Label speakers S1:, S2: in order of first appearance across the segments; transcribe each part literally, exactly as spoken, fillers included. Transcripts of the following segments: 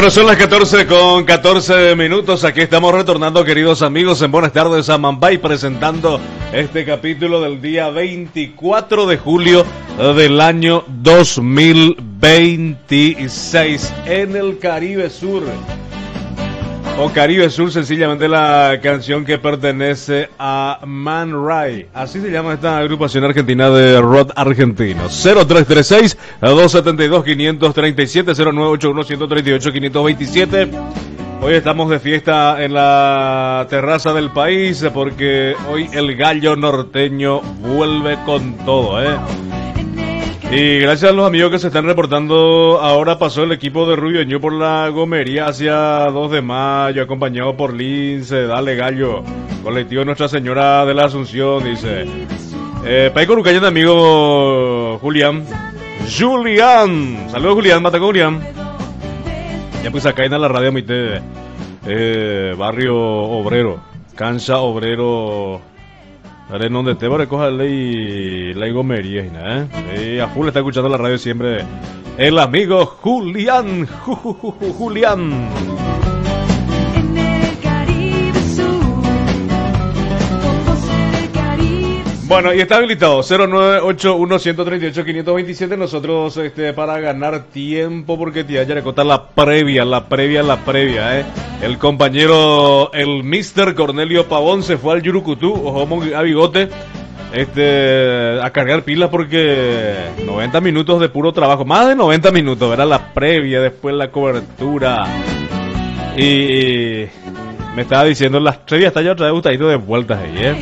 S1: Bueno, son las catorce con catorce minutos. Aquí estamos retornando, queridos amigos, en Buenas Tardes a Mambay, presentando este capítulo del día veinticuatro de julio del año dos mil veintiséis en el Caribe Sur. O Caribe Sur, sencillamente la canción que pertenece a Man Ray. Así se llama esta agrupación argentina de rock argentino. cero tres tres seis, dos siete dos, cinco tres siete, cero nueve ocho uno, uno tres ocho, cinco dos siete. Hoy estamos de fiesta en la terraza del país porque hoy el gallo norteño vuelve con todo, ¿eh? Y gracias a los amigos que se están reportando, ahora pasó el equipo de Rubio Ñu por la Gomería hacia dos de mayo, acompañado por Lince. Dale gallo, colectivo Nuestra Señora de la Asunción, dice. Eh, Paico Rucayan, amigo Julián. Julián, saludos Julián, mata con Julián. Ya pues acá en la radio Mite, eh, barrio obrero, cancha obrero. Dale, donde te va a recoger ley, ley Gomería, ¿eh? Eh, a full está escuchando la radio siempre el amigo Julián, ju, ju, ju, ju, Julián.
S2: En el Caribe Sur,
S1: Bueno, y está habilitado cero nueve ocho uno, uno tres ocho, cinco dos siete. Nosotros, este, para ganar tiempo, porque tía ya le contar la previa, la previa, la previa, ¿eh? El compañero, el mister Cornelio Pavón, se fue al Yurucutú, ojo a bigote, este, a cargar pilas porque noventa minutos de puro trabajo, más de noventa minutos, ¿verdad? La previa, después la cobertura. Y me estaba diciendo, las tres está ya otra vez gustadito de vueltas ahí, ¿eh?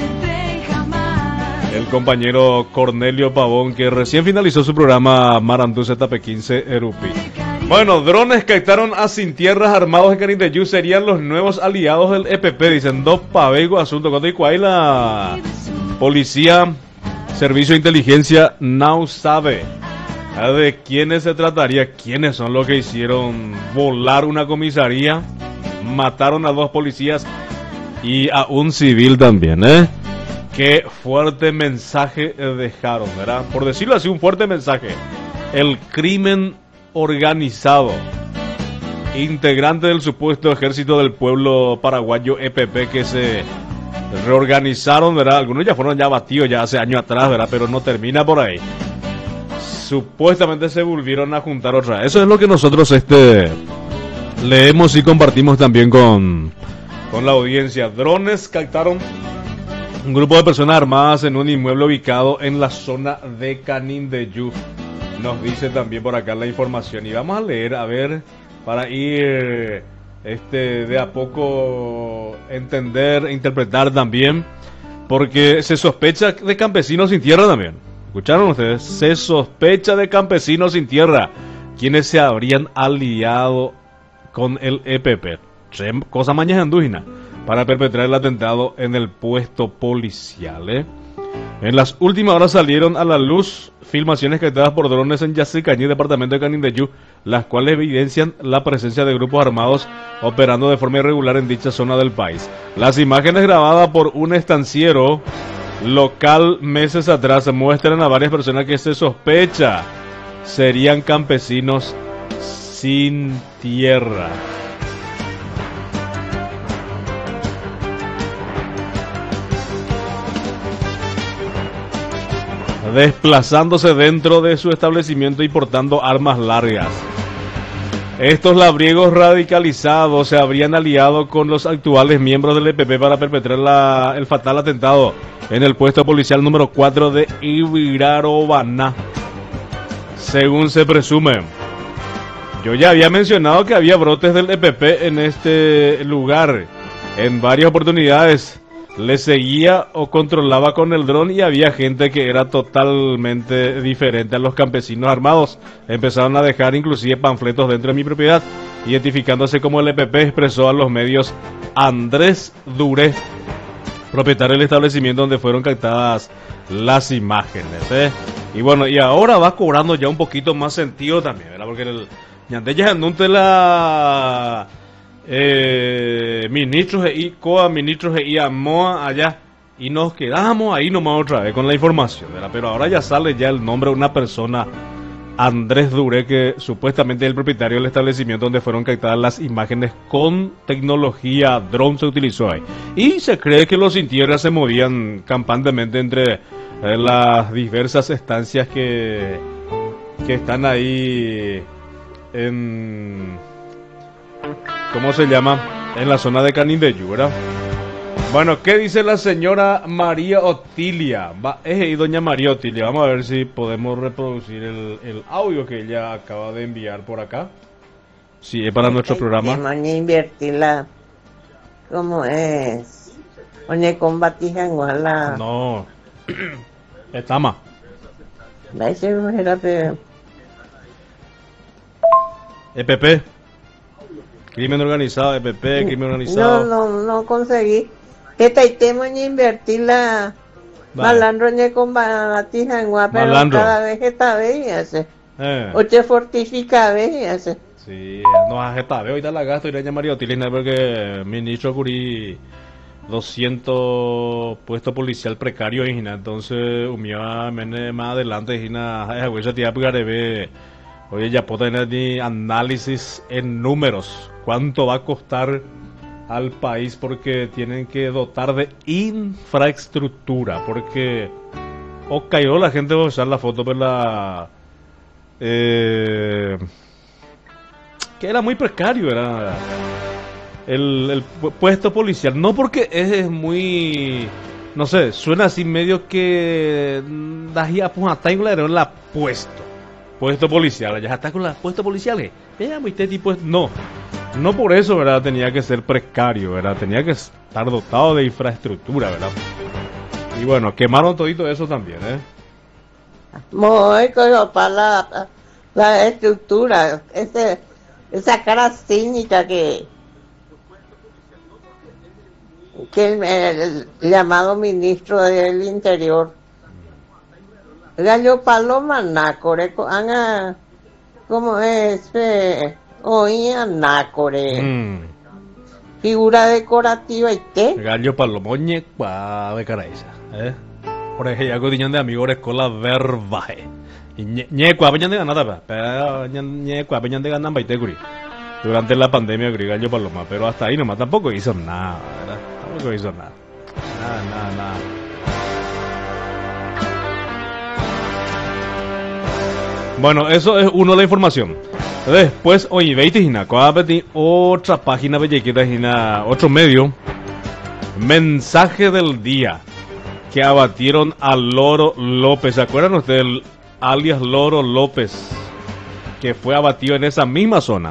S1: El compañero Cornelio Pavón, que recién finalizó su programa Marandú Z P quince Erupi. Bueno, drones captaron a sin tierras armados en Canindeyú, serían los nuevos aliados del E P P, dicen dos pavegos asunto. Cuando y la policía, servicio de inteligencia, no sabe de quiénes se trataría, quiénes son los que hicieron volar una comisaría, mataron a dos policías y a un civil también, ¿eh? Qué fuerte mensaje dejaron, ¿verdad? Por decirlo así, un fuerte mensaje. El crimen organizado, integrante del supuesto Ejército del Pueblo Paraguayo E P P, que se reorganizaron, ¿verdad? Algunos ya fueron ya batidos ya hace años atrás, ¿verdad? Pero no termina por ahí. Supuestamente se volvieron a juntar otra vez. Eso es lo que nosotros este leemos y compartimos también con, con la audiencia. Drones captaron un grupo de personas armadas en un inmueble ubicado en la zona de Canindeyú. Nos dice también por acá la información. Y vamos a leer, a ver, para ir este de a poco entender e interpretar también. Porque se sospecha de campesinos sin tierra también. ¿Escucharon ustedes? Se sospecha de campesinos sin tierra, quienes se habrían aliado con el E P P. Cosa mañana andúgina, para perpetrar el atentado en el puesto policial, ¿eh? En las últimas horas salieron a la luz filmaciones captadas por drones en Yacycañí, departamento de Canindeyú, las cuales evidencian la presencia de grupos armados operando de forma irregular en dicha zona del país. Las imágenes grabadas por un estanciero local meses atrás muestran a varias personas que se sospecha serían campesinos sin tierra. Desplazándose dentro de su establecimiento y portando armas largas. Estos labriegos radicalizados se habrían aliado con los actuales miembros del E P P para perpetrar la, el fatal atentado en el puesto policial número cuatro de Ibirarobaná, según se presume. Yo ya había mencionado que había brotes del E P P en este lugar. En varias oportunidades le seguía o controlaba con el dron y había gente que era totalmente diferente a los campesinos armados. Empezaron a dejar inclusive panfletos dentro de mi propiedad, identificándose como el E P P, expresó a los medios Andrés Duré, propietario del establecimiento donde fueron captadas las imágenes, ¿eh? Y bueno, y ahora va cobrando ya un poquito más sentido también, ¿verdad? Porque el ñandella andunte la Eh, ministros y coa, ministros y amoa allá, y nos quedamos ahí nomás otra vez con la información, ¿verdad? Pero ahora ya sale ya el nombre de una persona Andrés Duré, que supuestamente es el propietario del establecimiento donde fueron captadas las imágenes con tecnología drone se utilizó ahí. Y se cree que los sin tierra se movían campantemente entre eh, las diversas estancias que, que están ahí en... ¿Cómo se llama? En la zona de Canindeyú, ¿verdad? Bueno, ¿qué dice la señora María Otilia? Va, eh, y doña María Otilia, vamos a ver si podemos reproducir el, el audio que ella acaba de enviar por acá. Sí, es para nuestro programa.
S3: Mañana invertirla, ¿cómo es? Oye, combatir en la...
S1: No, está más.
S3: La hice mujer a pe-
S1: E P P. Crimen organizado, E P P, crimen
S3: No,
S1: organizado.
S3: no, no conseguí. Que taitemos en invertirla.
S1: Vale.
S3: Malandro ñe combatir en gua, pero
S1: Malandro.
S3: cada vez que está bien hace.
S1: Eh.
S3: Oche fortifica vez hace.
S1: Sí, no hace tabeo, ahorita la gasto y doña María Otilia, porque ministro Curí doscientos puesto policial precario, hijina, entonces humía más adelante, hijina, esa huella tía pegaré, oye, ya puedo tener ni análisis en números, cuánto va a costar al país, porque tienen que dotar de infraestructura, porque o cayó la gente va a usar la foto por la eh, que era muy precario, era el, el pu- puesto policial, no porque es, es muy, no sé, suena así medio que mm, dajía pues hasta en la puesto puesto policial, ya está con la puesto policial, ¿eh? Vea, muy este tipo, no, no por eso, ¿verdad? Tenía que ser precario, ¿verdad? Tenía que estar dotado de infraestructura, ¿verdad? Y bueno, quemaron todito eso también, ¿eh?
S3: Muy coño para la, la estructura, ese, esa cara cínica que que el, el llamado ministro del Interior Gallo Paloma Nácore, anga como es eh, oía Nácore,
S1: Mm.
S3: figura decorativa y qué.
S1: Gallo palomoñe, pa de caraíza, ¿eh? Por ejemplo, ya codiñan de amigos de escuela verbaje. Y ñe cuapeñan de ganada, pero ñe cuapeñan de ganan baite guri. Durante la pandemia guri Gallo Paloma, pero hasta ahí nomás tampoco hizo nada, ¿verdad? Tampoco hizo nada. Nada, nada, nada. Bueno, eso es uno de la información. Después, oye, veinte hina, otra página bellequita hina, otro medio. Mensaje del día. Que abatieron a Loro López. ¿Se acuerdan ustedes del alias Loro López? Que fue abatido en esa misma zona.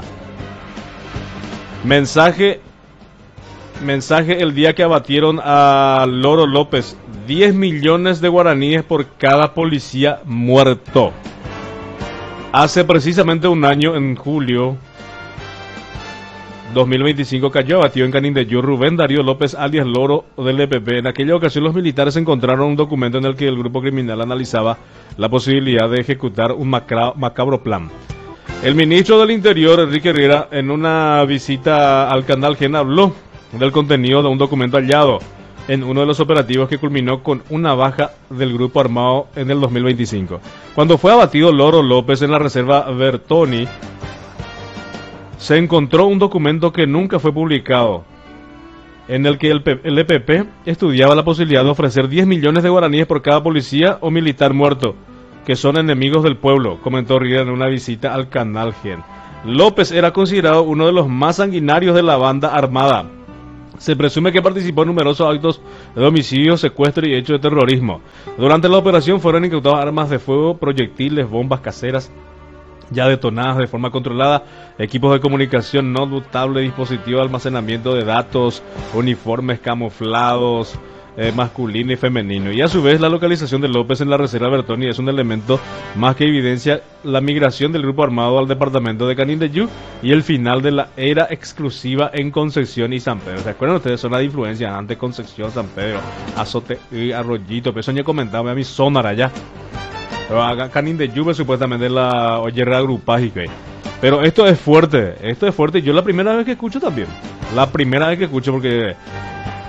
S1: Mensaje. Mensaje el día que abatieron a Loro López. diez millones de guaraníes por cada policía muerto. Hace precisamente un año, en julio dos mil veinticinco, cayó abatido en Canindeyú Rubén Darío López, alias Loro del E P P. En aquella ocasión los militares encontraron un documento en el que el grupo criminal analizaba la posibilidad de ejecutar un macra- macabro plan. El ministro del Interior, Enrique Riera, en una visita al canal Gen, habló del contenido de un documento hallado en uno de los operativos que culminó con una baja del grupo armado en el dos mil veinticinco. Cuando fue abatido Loro López en la reserva Bertoni, se encontró un documento que nunca fue publicado, en el que el, P- el E P P estudiaba la posibilidad de ofrecer diez millones de guaraníes por cada policía o militar muerto, que son enemigos del pueblo, comentó Riera en una visita al canal Gen. López era considerado uno de los más sanguinarios de la banda armada. Se presume que participó en numerosos actos de homicidio, secuestro y hechos de terrorismo. Durante la operación fueron incautadas armas de fuego, proyectiles, bombas caseras ya detonadas de forma controlada, equipos de comunicación no dutable, dispositivos de almacenamiento de datos, uniformes camuflados, eh, masculino y femenino. Y a su vez la localización de López en la reserva Bertoni es un elemento más que evidencia la migración del grupo armado al departamento de Canindeyú y el final de la era exclusiva en Concepción y San Pedro. ¿Se acuerdan ustedes? Zona de influencia antes Concepción, San Pedro, Azote y Arroyito, pero eso ya comentaba a mi sonar allá. Pero acá Canindeyú supuestamente la oyerra grupaje. Pero esto es fuerte, esto es fuerte. Yo la primera vez que escucho también. La primera vez que escucho porque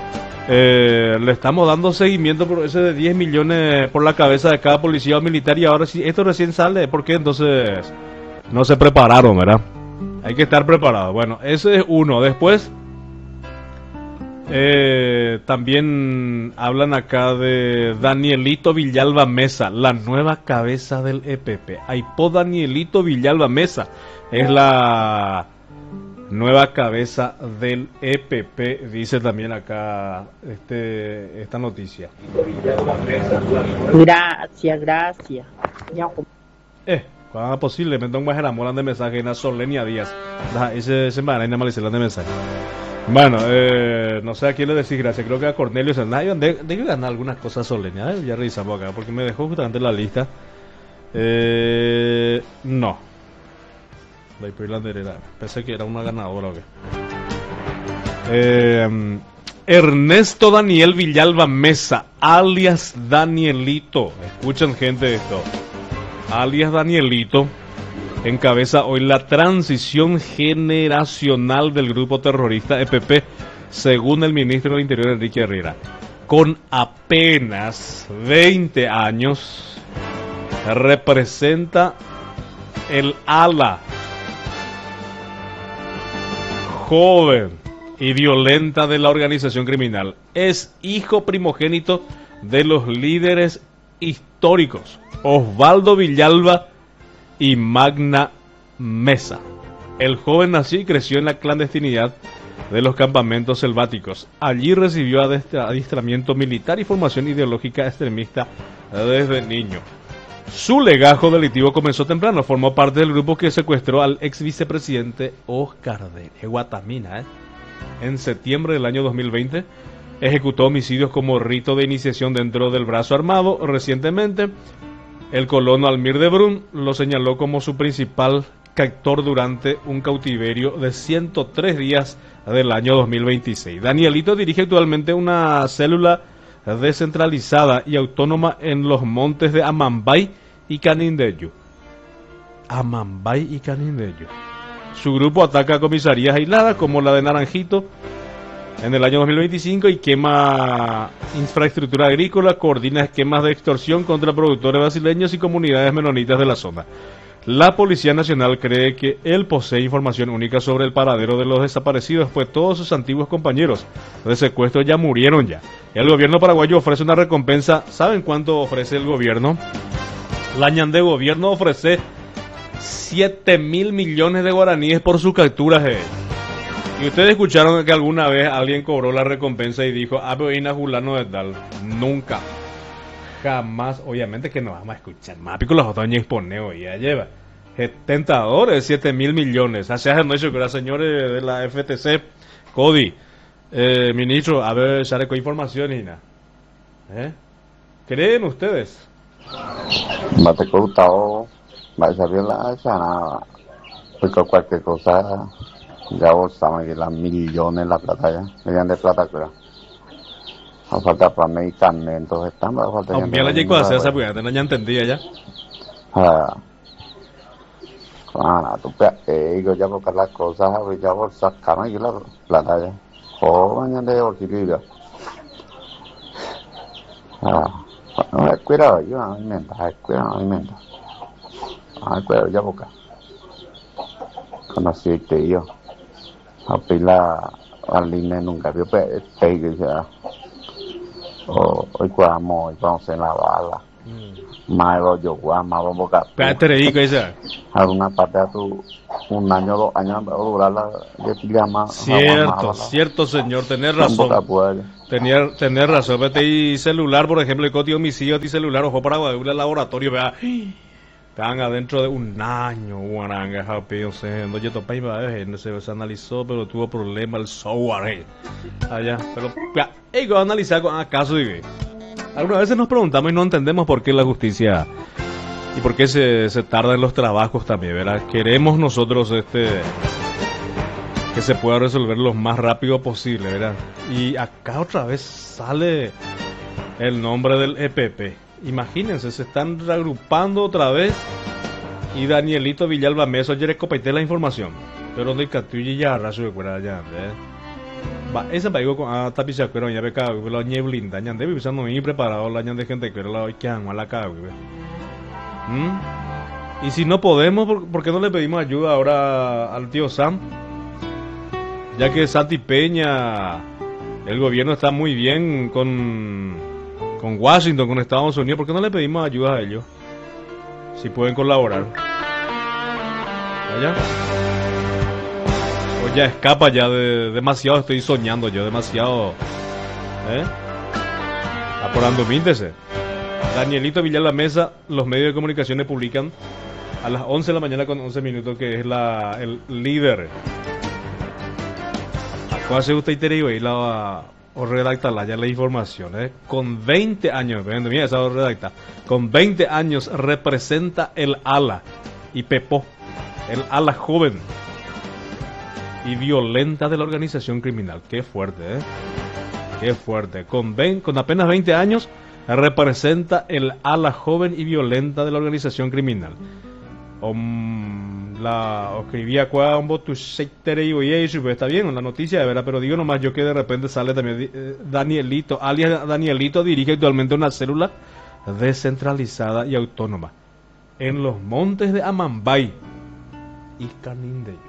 S1: Eh, le estamos dando seguimiento por ese de diez millones por la cabeza de cada policía o militar y ahora si esto recién sale, ¿por qué entonces no se prepararon, verdad? Hay que estar preparado. Bueno, ese es uno. Después, eh, también hablan acá de Danielito Villalba Mesa, la nueva cabeza del E P P. Aipó Danielito Villalba Mesa es la nueva cabeza del E P P, dice también acá este esta noticia.
S4: Gracias, gracias. Ya,
S1: Eh, cuando posiblemente un guajeramolan de mensaje en Solenia Díaz. Da, ese se me van a de mensaje. Bueno, eh, no sé a quién le decís gracias, creo que a Cornelio Senay, de, de ganar algunas cosas Solenia, eh, ya revisamos acá, porque me dejó justamente la lista. Eh, no. La Irlanderera, pensé que era una ganadora o qué. Eh, Ernesto Daniel Villalba Mesa, alias Danielito. Escuchen, gente, esto. Alias Danielito encabeza hoy la transición generacional del grupo terrorista E P P, según el ministro del Interior Enrique Herrera. Con apenas veinte años, representa el ala joven y violenta de la organización criminal. Es hijo primogénito de los líderes históricos Osvaldo Villalba y Magna Mesa. El joven nació y creció en la clandestinidad de los campamentos selváticos. Allí recibió adiestramiento militar y formación ideológica extremista desde niño. Su legajo delictivo comenzó temprano. Formó parte del grupo que secuestró al ex vicepresidente Oscar de Guatamina, ¿eh? En septiembre del año dos mil veinte. Ejecutó homicidios como rito de iniciación dentro del brazo armado. Recientemente, el colono Almir de Brun lo señaló como su principal captor durante un cautiverio de ciento tres días del año dos mil veintiséis. Danielito dirige actualmente una célula descentralizada y autónoma en los montes de Amambay y Canindeyu. Amambay y Canindeyu. Su grupo ataca comisarías aisladas como la de Naranjito en el año dos mil veinticinco y quema infraestructura agrícola, coordina esquemas de extorsión contra productores brasileños y comunidades menonitas de la zona. La Policía Nacional cree que él posee información única sobre el paradero de los desaparecidos, pues todos sus antiguos compañeros de secuestro ya murieron ya. El gobierno paraguayo ofrece una recompensa. ¿Saben cuánto ofrece el gobierno? La ñande gobierno ofrece siete mil millones de guaraníes por sus capturas. Eh. Y ustedes escucharon que alguna vez alguien cobró la recompensa y dijo, ah, pero Ina Julano de tal. Nunca. Jamás, obviamente que no vamos a escuchar más. Pico los otoños exponeo y ya lleva. Tentadores, siete mil millones. Hace años no hizo que era señores de la F T C, Cody, eh, ministro, a ver, sale con información y nada. ¿Eh? ¿Creen ustedes?
S5: Mate cortado, va a salir la sana, porque cualquier cosa, ya bolsamos que las millones la plata ya, millones de plata creo. A falta para medicamentos, están a falta.
S1: También la llegó a hacer esa porque no ya entendía ya.
S5: Ah, ah, tú eh, digo ya buscar las cosas, ya bolsas, cama y la plata ya. Joven de bolsillo. Ah, no es cuidado, yo no alimento, es cuidado, no alimento. Ah, cuidado, ya buscar. Conocí que yo. A pila al línea nunca vio pe, pe, que ya. O hoy cuadamos, hoy vamos en la bala. Más rollo, más vamos a
S1: Espérate, digo esa.
S5: Alguna parte de tu un año, dos años, va a durar la de pijama.
S1: Cierto, cierto, señor, tenés razón. Tener, tener razón. Vete y celular, por ejemplo, el código homicidio de celular, ojo para Guadalupe, el laboratorio, vea. Están adentro de un año, guaranga, happy, o sea, no yo topé, no se, se analizó, pero tuvo problema el software. Allá, pero, ya, hay que analizar con acaso, digo. Algunas veces nos preguntamos y no entendemos por qué la justicia y por qué se, se tarda en los trabajos también, ¿verdad? Queremos nosotros este que se pueda resolver lo más rápido posible, ¿verdad? Y acá otra vez sale el nombre del E P P. Imagínense, se están reagrupando otra vez y Danielito Villalba Mesa ayer escopete la información. Pero donde Catuya ya arrasó de cuerda ya, ¿eh? Va, ese país con a tapisa pero ya beca la nieblinda, ya debe usando muy preparado la de gente que la que han la caga, ¿Mm? Y si no podemos, ¿por, ¿por qué no le pedimos ayuda ahora al tío Sam? Ya que Santi Peña, el gobierno está muy bien con, con Washington, con Estados Unidos, ¿por qué no le pedimos ayuda a ellos? Si pueden colaborar. ¿Allá? O ya escapa ya de demasiado, estoy soñando yo, demasiado. ¿Eh? Apurando, míntese. Danielito Villar La Mesa, los medios de comunicación le publican a las once de la mañana con once minutos que es la, el líder. ¿Cuál se gusta y te digo? Y la o redactarla ya la información, ¿eh? Con veinte años, mira esa o redacta. Con veinte años representa el ala y Pepo, el ala joven y violenta de la organización criminal. Qué fuerte, ¿eh? Qué fuerte. Con, veinte, con apenas veinte años representa el ala joven y violenta de la organización criminal. Um, la escribía cuando tu sector y eso, pues está bien, la noticia de verdad, pero digo nomás yo que de repente sale también eh, Danielito, alias Danielito dirige actualmente una célula descentralizada y autónoma en los montes de Amambay y Canindeyo.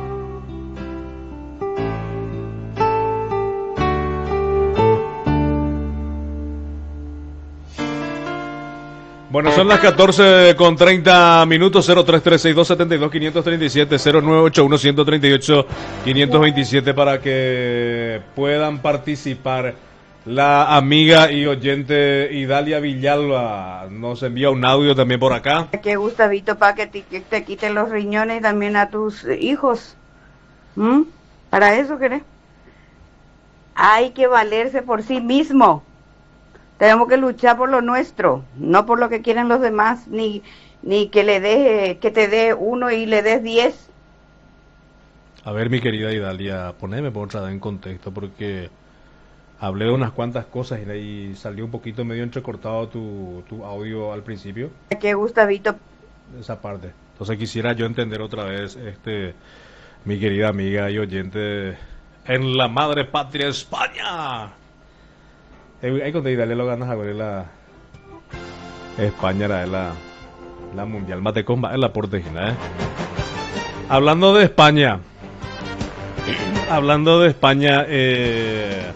S1: Bueno, son las catorce con treinta minutos. Cero tres tres seis dos siete dos cinco tres siete, cero nueve ocho uno uno tres ocho cinco dos siete para que puedan participar. La amiga y oyente Idalia Villalba nos envía un audio también por acá.
S6: Qué Gustavito, para que te, que te quiten los riñones también a tus hijos. ¿Mm? ¿Para eso querés? Hay que valerse por sí mismo. Tenemos que luchar por lo nuestro, no por lo que quieren los demás, ni ni que le dé, que te dé uno y le des diez.
S1: A ver, mi querida Idalia, poneme por otra vez en contexto, porque hablé de unas cuantas cosas y ahí salió un poquito medio entrecortado tu, tu audio al principio.
S6: Qué Gustavito.
S1: Esa parte. Entonces quisiera yo entender otra vez, este, mi querida amiga y oyente en la madre patria España. Ahí cuando Italia lo ganas a ver la España era la la mundial mate comba en la portegina, ¿eh? Hablando de España, hablando de España, eh,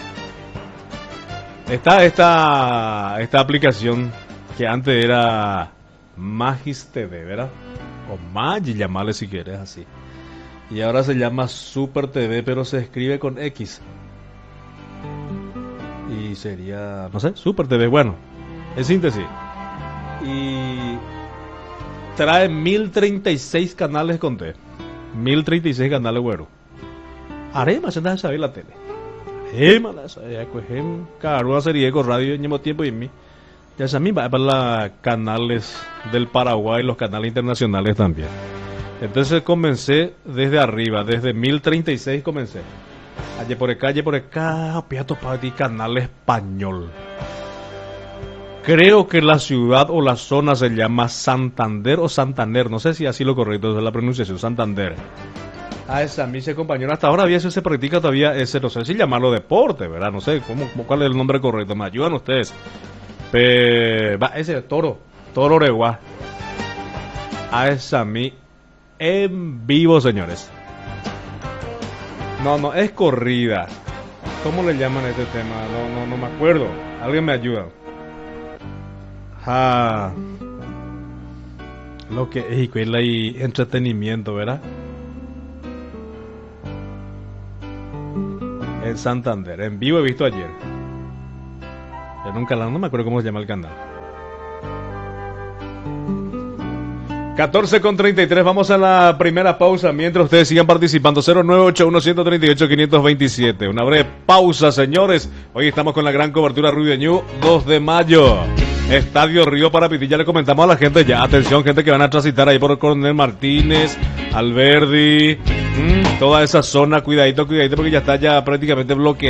S1: está esta esta aplicación que antes era Magis T V, ¿verdad? O Magi, llamarle si quieres así. Y ahora se llama Super T V, pero se escribe con X. Y sería, no sé, Super T V, bueno, en síntesis. Y trae mil treinta y seis canales con T. mil treinta y seis canales, güero. Harema, se anda a saber la tele. Harema, la sabe, cogen, caro, serie con radio, llevo tiempo y en mí. Ya se a mí va para los canales del Paraguay, los canales internacionales también. Entonces comencé desde arriba, desde mil treinta y seis comencé. Allí por acá, allí por acá, piato para ti, canal español. Creo que la ciudad o la zona se llama Santander o Santander, no sé si así lo correcto es la pronunciación, Santander. A esa, a mí se compañero, hasta ahora había eso se practica todavía ese, no sé si llamarlo deporte, ¿verdad? No sé, ¿cómo, cuál es el nombre correcto, me ayudan ustedes. Pe... Va, ese toro, toro Oregua. A esa, a mí, en vivo, señores. No, no, es corrida. ¿Cómo le llaman a este tema? No, no, no me acuerdo. Alguien me ayuda. Ah, lo que es escuela y entretenimiento, ¿verdad? En Santander, en vivo he visto ayer. En un canal, no me acuerdo cómo se llama el canal. catorce con treinta y tres, vamos a la primera pausa mientras ustedes sigan participando. Cero nueve ocho uno uno tres ocho cinco dos siete. Una breve pausa, señores. Hoy estamos con la gran cobertura Ruido Ñu, dos de mayo. Estadio Río Parapití. Ya le comentamos a la gente, ya, atención, gente que van a transitar ahí por Coronel Martínez, Alberdi, mmm, toda esa zona, cuidadito, cuidadito, porque ya está ya prácticamente bloqueada.